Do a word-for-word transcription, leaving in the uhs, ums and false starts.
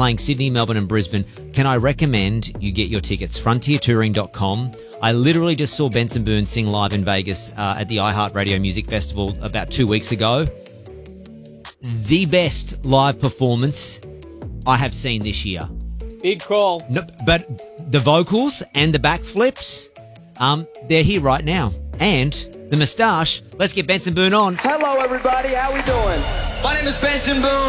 playing Sydney, Melbourne and Brisbane. Can I recommend you get your tickets? frontier touring dot com. I literally just saw Benson Boone sing live in Vegas uh, at the iHeartRadio Music Festival about two weeks ago. The best live performance I have seen this year. Big call. No, but the vocals and the backflips, um, they're here right now. And the moustache. Let's get Benson Boone on. Hello, everybody. How we doing? My name is Benson Boone.